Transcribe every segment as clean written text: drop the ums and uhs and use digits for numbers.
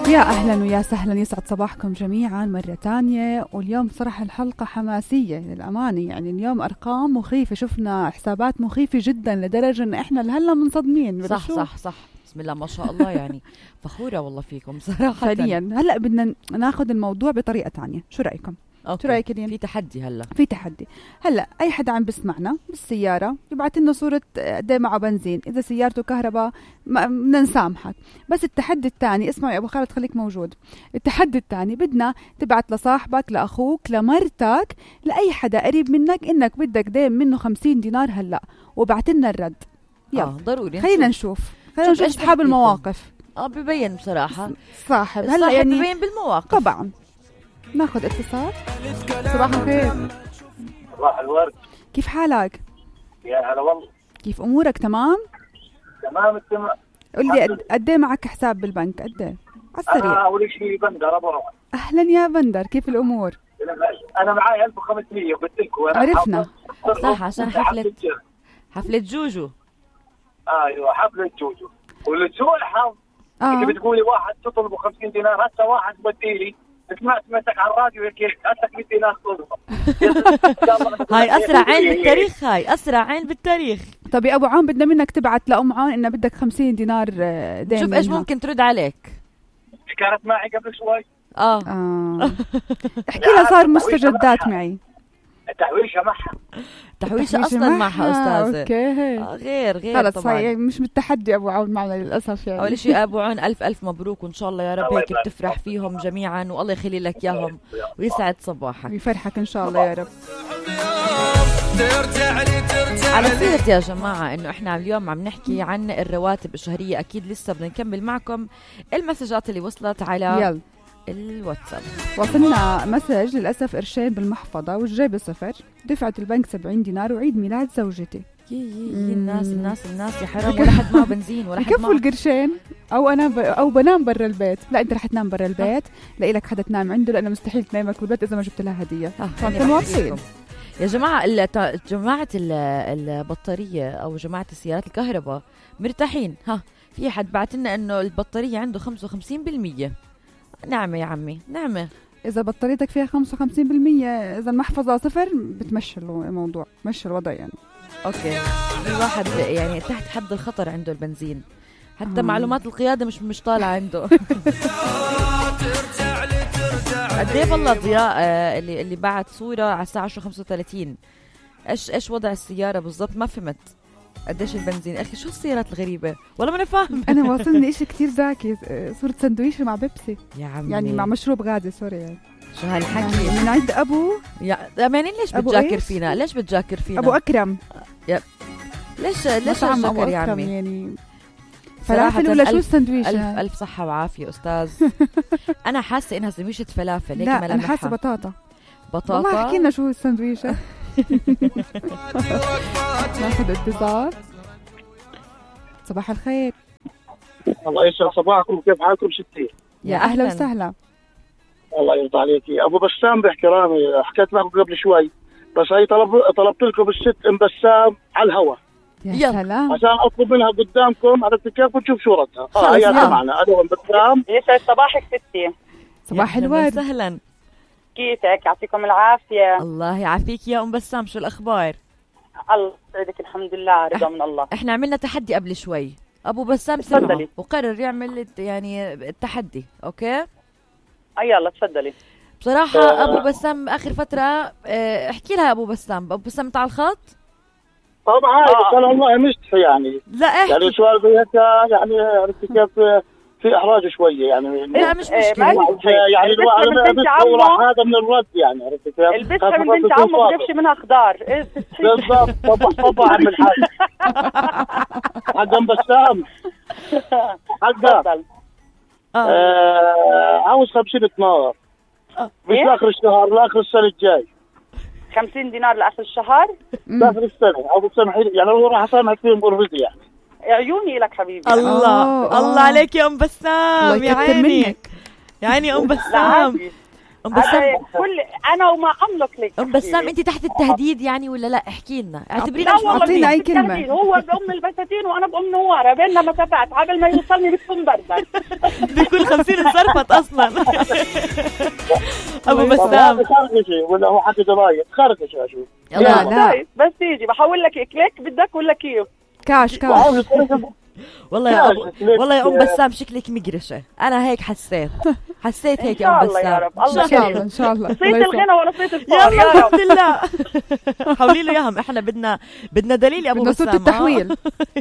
يا أهلا ويا سهلا، يسعد صباحكم جميعا مرة تانية. واليوم صراحة الحلقة حماسية للأمانة، يعني اليوم أرقام مخيفة، شفنا حسابات مخيفة جدا لدرجة إن إحنا لهلا منصدمين. صح بسم الله ما شاء الله، يعني فخورة والله فيكم صراحة. فعليا هلأ بدنا ناخذ الموضوع بطريقة تانية، شو رأيكم؟ شو رأيك اليوم؟ في تحدي في تحدي هلا. اي حدا عم بسمعنا بالسياره يبعث لنا صوره قد ايه معه بنزين، اذا سيارته كهرباء بدنا نسامحك. بس التحدي الثاني، اسمع يا ابو خالد خليك موجود. التحدي الثاني بدنا تبعت لصاحبك، لاخوك، لمرتك، لاي حدا قريب منك انك بدك دين منه 50 دينار هلا، وبعت لنا الرد. يلا ضروري خلينا نشوف اصحاب المواقف. ببين بصراحه صاحب هلا يعني ببين بالمواقف طبعا. ناخذ اتصال. صباح الخير. صباح الورد. كيف حالك؟ يا هلا والله. كيف امورك؟ تمام التمام. قل لي قد ايه معك حساب بالبنك؟ قد ايه على السريع؟ اول شيء بندر ابو روح. اهلا يا بندر، كيف الامور؟ انا معي 1500 قلت لكم عرفنا صح، عشان حفله جوجو. ايوه حفله جوجو. ولسوء الحظ انت بتقولي واحد تطلب 50 دينار، هسه واحد بديلي سمعتك على الراديو هيك هسه 100 دينار طلبها. هاي اسرع عين بالتاريخ، هاي اسرع عين بالتاريخ. طب يا ابو عون بدنا منك تبعت لام عون انه بدك 50 دينار دين. شوف ايش ممكن ترد عليك. كانت معي قبل شوي. احكي لها صار مستجدات معي. التحويشة معها. تحويشة أصلا معها أستاذة. أوكي. غير خلص طبعا. مش بالتحدي أبو عون معنا للأسف. يعني أول شيء أبو عون ألف مبروك، وإن شاء الله يا رب هيك بتفرح فيهم جميعا، والله يخلي لك إياهم ويسعد صباحك ويفرحك إن شاء الله يا رب. على سيرة يا جماعة إنه إحنا اليوم عم نحكي عن الرواتب الشهرية، أكيد لسه بدنا نكمل معكم المسجات اللي وصلت على الواتساب. وصلنا مسج: للأسف قرشين بالمحفظة والجيب صفر، دفعت البنك 70 دينار وعيد ميلاد زوجتي. الناس يا حرام، ولا حد معه بنزين ولا حد يكفوا القرشين. أو أنا أو بنام برا البيت. لا أنت رح تنام برا البيت، لاقي لك حدا تنام عنده، لأنه مستحيل تنامك بالبيت إذا ما جبت لها هدية. يا جماعة جماعة البطارية أو جماعة السيارات الكهرباء مرتاحين. في حد بعت لنا إنه البطارية عنده 55%. نعمة يا عمي نعمة. إذا بطاريتك فيها 55%، إذا المحفظة صفر، بتمشي الموضوع، مشي الوضع يعني. أوكي. الواحد يعني تحت حد الخطر عنده البنزين، حتى معلومات القيادة مش طالعة عنده. قديه والله ضياء اللي بعت صورة على الساعة 10:35. إيش وضع السيارة بالضبط؟ ما فهمت قديش البنزين. أخي شو السيارات الغريبة؟ والله ما أنا فاهم. أنا واصلني إشي كتير ذكي، صورة سندويشة مع بيبسي يا عمي، يعني مع مشروب غازي. سوري يعني. شو هالحكي يعني من عند أبو يعني ليش بتجاكر فينا؟ ليش بتجاكر فينا؟ أبو أكرم. ليش الجاكر يا عمي؟ يعني فلافل ولا شو السندويش؟ ألف صحة وعافية أستاذ. أنا حاسة إنها سندويشة فلافل. لا أنا حاسة بطاطا. ما حكي لنا شو السندويشة. ناخذ اتصال. صباح الخير. الله يسعد صباحكم، كيف حالكم ستي؟ يا أهلا وسهلا. الله يرضى عليكي. أبو بسام باحترامي، حكيت معكم قبل شوي، بس هي طلبت لكم الست ام بسام على الهواء. يا سلام. عشان أطلب منها قدامكم، عرفت كيف، ونشوف صورتها. هي معنا. أنا ام بسام. يسعد صباحك ستي. صباح الورد. سهلا. كيفك؟ يعطيكم العافية. الله يعافيك يا ام بسام، شو الأخبار؟ الله يسعدك، الحمد لله، رضا من الله. احنا عملنا تحدي قبل شوي، ابو بسام سمع وقرر يعمل يعني التحدي. اوكي يلا تفضلي. بصراحة ابو بسام اخر فترة احكي لها ابو بسام انت على الخط؟ طبعا قال والله مستحي يعني. لا احكي يعني سؤال بيك يعني عرفت كيف، في احراج شويه يعني. لا مش مشكلة يعني الواحد بيتصور هذا من الرد يعني، عرفت كيف. البسها من بنت عمه ما بجيبش منها خضار. بالضبط. طبعا من حاجة حق ام بسام حقا. عاوز 50 دينار مش لاخر الشهر، لاخر السنه الجاي. 50 دينار لاخر الشهر؟ لاخر السنه او سامحي يعني، لو راح اسامحك فيهم اوريدي يعني. عيوني لك حبيبي. الله عليك يا ام بسام. يا عيني يا عيني ام بسام. ام بسام انا وما املك لك. ام بسام انت تحت التهديد يعني ولا لا؟ احكي لنا، اعتبرينا مش اعطينا اي كلمه. هو بام البساتين وانا بام نواره، بيننا مسافات، قبل ما يوصلني بتكون بردا. بكل 50 ظرف زفت اصلا. ابو بسام خرقشي ولا هو حكي ضرايب خرقش اشوف لا بس تيجي بحول لك كليك بدك ولا كيف؟ كاش والله يا والله يا ام بسام شكلك مقرشه، انا هيك حسيت هيك يا ام الله يا بسام. رب الله ان شاء الله ان شاء الله. صيت الغنى ولا صيت الفار يلا يا رب. الحمد لله. حولي له اياهم، احنا بدنا دليل يا ابو بدنا بسام. صوت التحويل.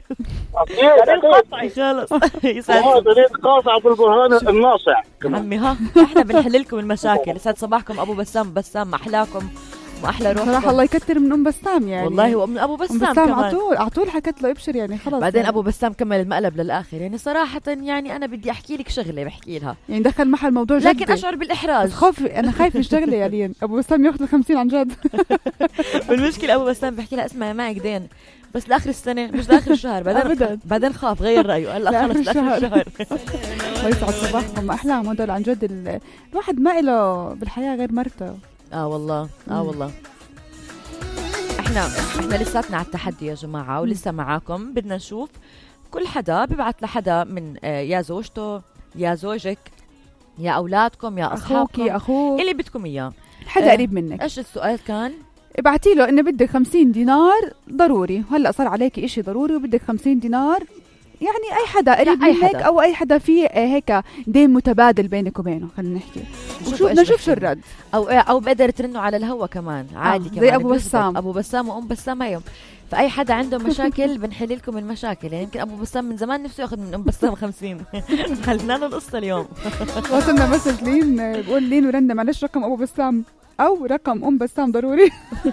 خلص دليل قاطع بالبرهان الناصع عمي. ها احنا بنحل لكم المشاكل. يسعد صباحكم ابو بسام. بسام احلاكم واحلى روح صراحه الله يكثر من ام بسام يعني. والله ومن ابو ام بسام بسام كمان. على طول حكت له ابشر يعني خلص. بعدين يعني. ابو بسام كمل المقلب للاخر يعني صراحه يعني انا بدي احكي لك شغله بحكي لها يعني دخل محل موضوع جدي. لكن اشعر بالاحراج. انا خايفه الشغله يعني ابو بسام ياخذ 50 عن جد. والمشكله ابو بسام بحكي لها اسمعي معك دين بس لاخر السنه مش لاخر الشهر. بعدين خاف غير رايه قال لا خلص لاخر الشهر. الله يسعد صباحكم. احلاهم هدول عن جد. الواحد ما له بالحياه غير مرته. والله والله. احنا لساتنا على التحدي يا جماعه ولسه معاكم. بدنا نشوف كل حدا بيبعت لحدا من يا زوجته يا زوجك يا اولادكم يا اصحابكم اخوك اللي بدكم اياه، حدا قريب منك. ايش السؤال كان؟ ابعتي له انه بدك 50 دينار ضروري، هلا صار عليك اشي ضروري وبدك 50 دينار. يعني اي حدا قريب منك او اي حدا فيه هيك دين متبادل بينك وبينه. خلينا نحكي نشوف شو الرد. او بقدر ترنوا على الهوا كمان عادي كمان زي ابو بسام. ابو بسام وام بسام هيهم. فاي حدا عنده مشاكل بنحل لكم المشاكل. يعني يمكن ابو بسام من زمان نفسه ياخذ من ام بسام 50. خلينا له القصه اليوم. وصلنا مسج لين بقول لين ورندا معلش رقم ابو بسام او رقم ام بسام ضروري.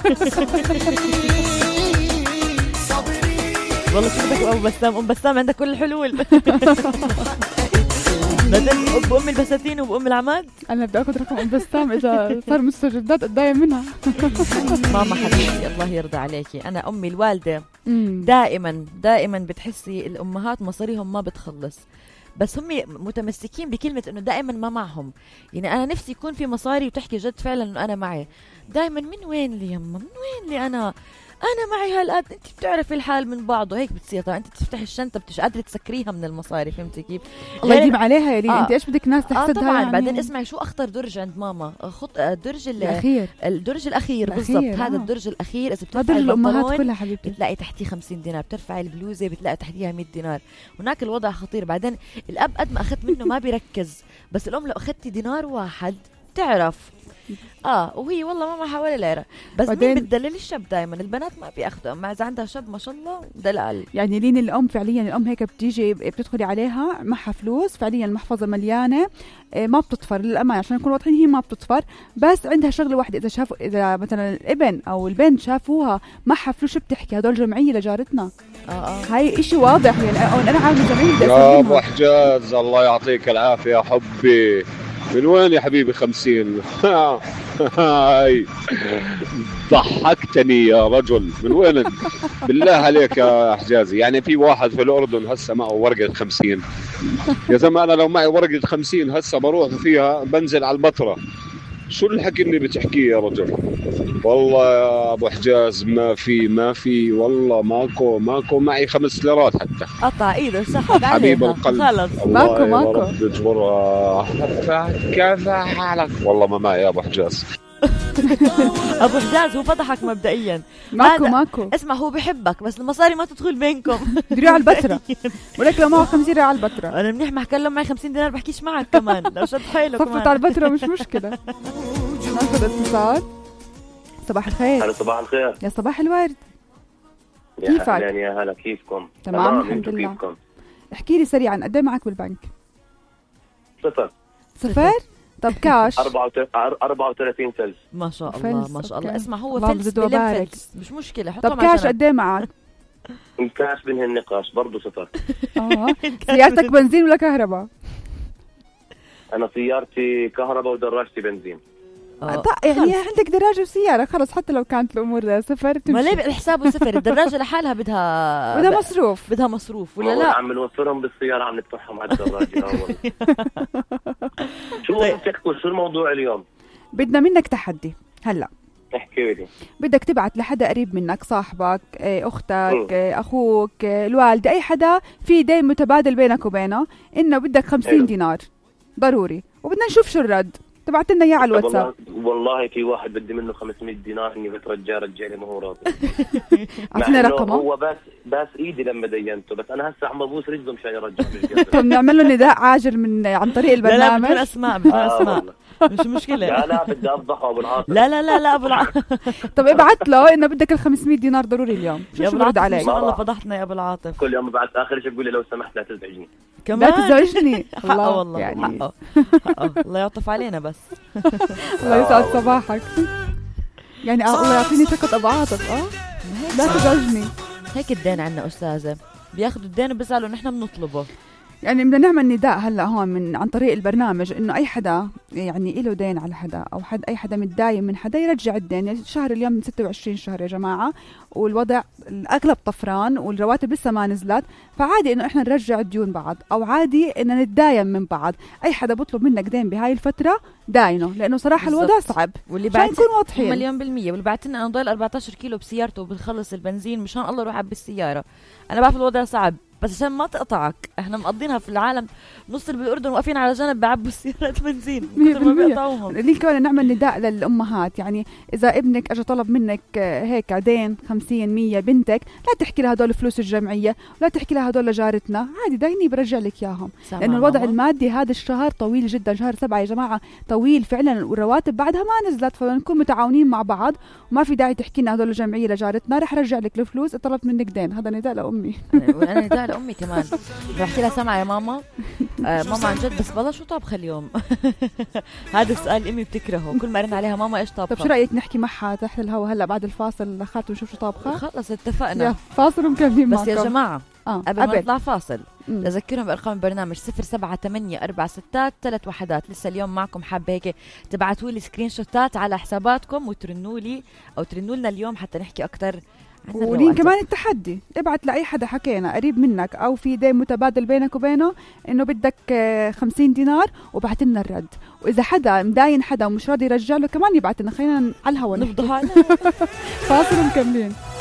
والله شو بدك ابو بسام؟ ام بسام عندها كل الحلول. بعدين بأم البساتين وبأم العماد. انا بدي اخذ رقم ام بسام اذا صار مستجدات اتضايق منها. ماما حبيبتي الله يرضى عليكي. انا امي الوالده دائما بتحسي الامهات مصاريهم ما بتخلص، بس هم متمسكين بكلمه انه دائما ما معهم. يعني انا نفسي يكون في مصاري وتحكي جد فعلا انه انا معي. دائما من وين لي يما؟ من وين لي انا معي هالقد؟ انت بتعرفي الحال من بعضه. هيك بتصير. طبعا انت تفتحي الشنطه مش قادره تسكريها من المصاري. فهمتي كيف؟ الله يديم عليها يا لين. انت ايش بدك ناس تحسدها؟ طبعا يعني. بعدين اسمعي شو اخطر درج عند ماما؟ الدرج الاخير. الدرج الاخير بالضبط. هذا الدرج الاخير اذا بترفعي الامهات كلها حبيبتي بتلاقي تحتيه 50 دينار. بترفعي البلوزه بتلاقي تحتيها 100 دينار. هناك الوضع خطير. بعدين الاب قد ما اخذت منه ما بيركز، بس الام لو اخذتي دينار واحد تعرف. وهي والله ماما حوالي ليرة. بس مين بتدلل؟ الشاب دائما. البنات ما بياخذوا. اما اذا عندها شاب ما شاء الله دلال. يعني لين الام فعليا الام هيك بتيجي بتدخلي عليها معها فلوس فعليا المحفظه مليانه ما بتطفر للامانه عشان نكون واضحين. هي ما بتطفر بس عندها شغله واحده. اذا مثلا الابن او البنت شافوها معها فلوس شو بتحكي؟ هدول جمعيه لجارتنا. هاي اشي واضح يعني. انا عامل جمعيه يا ابو حجاز الله يعطيك العافيه يا حبي. من وين يا حبيبي 50؟ هاي ضحكتني يا رجل. من وين بالله عليك يا حجازي؟ يعني في واحد في الأردن هسه معه ورقة 50. يا زلمة أنا لو معي ورقة 50 هسه بروح فيها بنزل على البتراء. شو الحكي اللي بتحكيه يا رجل؟ والله يا ابو حجاز ما في والله ماكو معي 5 ليرات حتى. قطع ايده سحب عليها حبيب القلب. خلص ماكو اجبرها كذا حالك. والله ما معي يا ابو حجاز. ابو حجاز هو فضحك مبدئيا. ماكو اسمع هو بحبك بس المصاري ما تدخل بينكم. ديروا على البتراء. ولك لو معه 50 على البتراء. انا منيح ما حكلم معي 50 دينار بحكيش معك كمان. لو شد حيله كمان صفت على البتراء مش مشكله. ناخذ اتصال. صباح الخير. هلا صباح الخير. يا صباح الورد. كيفك؟ يا هلا كيفكم؟ تمام الحمد لله. كيفكم؟ احكي لي سريعا قد ايه معك بالبنك؟ 0. طب كاش 34 فلس. ما شاء الله ما شاء الله. اسمع هو فلس فلس مش مشكله. طب كاش قد ايه معك؟ الكاش بنهي النقاش برضه 0. سيارتك بنزين ولا كهرباء؟ انا سيارتي كهرباء ودراجتي بنزين. يعني عندك دراجة وسيارة خلص. حتى لو كانت الأمور 0 ما ليه الحساب 0؟ الدراجة لحالها بدها مصروف ولا لا؟ عم نوفرهم بالسيارة عم ندفعهم على الدراجة. شو بتحكوا؟ شو الموضوع اليوم؟ بدنا منك تحدي. هلا احكي لي. بدك تبعت لحدا قريب منك، صاحبك، أختك، أخوك، الوالد، أي حدا في دين متبادل بينك وبينه، إنه بدك 50 دينار. ضروري، وبدنا نشوف شو الرد. تبعت لنا اياه على الواتساب. والله في واحد بدي منه 500 دينار اني بترجاه رجالي ما هو راضي. اعطينا رقمه. هو بس ايدي لما دينته، بس انا هسه عم ببوس رجله مشان يرجع. طب نعمل له نداء عاجل عن طريق البرنامج. لا بدون اسماء مش مشكله. لا بدي افضحه ابو العاطف. لا ابو العاطف. طب ابعت له انه بدك ال 500 دينار ضروري اليوم. شو برد عليك؟ ان شاء الله فضحتنا يا ابو العاطف. كل يوم بعد اخر شيء بقول لي لو سمحت لا تزعجني. لا تزعجني. الله والله يعني حقه. الله يعطف علينا بس. الله يسعد صباحك. يعني الله يعطيني ثقة ابو عاطف. لا تزعجني. هيك الدين عنا استاذه، بياخذوا الدين وبيزعلوا نحن بنطلبه. يعني بدنا نعمل نداء هلا هون عن طريق البرنامج انه اي حدا يعني له دين على حدا او اي حدا متداين من حدا يرجع الدين. يعني الشهر اليوم 26 شهر يا جماعه، والوضع الاغلب طفران والرواتب لسه ما نزلت، فعادي انه احنا نرجع الديون بعض، او عادي ان نتداين من بعض. اي حدا بطلب منك دين بهاي الفتره داينه، لانه صراحه بالزبط. الوضع صعب. واللي بعد نكون واضحين مليون بالمية. واللي بعتنا انا ضايل 14 كيلو بسيارته وبنخلص البنزين مشان الله روح عبي السياره. انا بعرف الوضع صعب، بس عشان ما تقطعك احنا مقضينها في العالم نص بالاردن واقفين على جنب بعبوا السيارات بنزين ما بيقطعوهم. ليه كمان نعمل نداء للامهات، يعني اذا ابنك اجى طلب منك هيك دين 50 100 بنتك لا تحكي لها هدول فلوس الجمعيه ولا تحكي لها هدول لجارتنا، عادي ديني برجع لك اياهم، لانه الوضع المادي هذا الشهر طويل جدا. شهر 7 يا جماعه طويل فعلا، والرواتب بعدها ما نزلت، فنكون متعاونين مع بعض وما في داعي تحكي لنا هدول الجمعيه لجارتنا، رح ارجع لك الفلوس طلبت منك دين. هذا نداء لامي. وانا نداء لامي كمان. بحكي لها سمع يا ماما، ماما عن جد بس بالله شو طابخه اليوم؟ هذا السؤال امي بتكرهه، كل ما رن عليها ماما ايش طابخه. طب شو رايك نحكي معها تحت الهوا هلا بعد الفاصل لخاته نشوف شو طابخه؟ خلص اتفقنا. فاصل ومكملين بس معكم. يا جماعه قبل ما نطلع فاصل اذكرهم بارقام البرنامج 07846 لسه اليوم معكم. حابه هيك تبعتوا لي سكرين شوتات على حساباتكم وترنوا لي او ترنوا لنا اليوم حتى نحكي اكثر. ولين كمان التحدي، ابعت لأي حدا حكينا قريب منك أو في دين متبادل بينك وبينه إنه بدك 50 دينار وبعت لنا الرد. وإذا حدا مداين حدا ومش راضي يرجع له كمان يبعت لنا، خلينا على الهوا نفضح. فاصل ومكملين.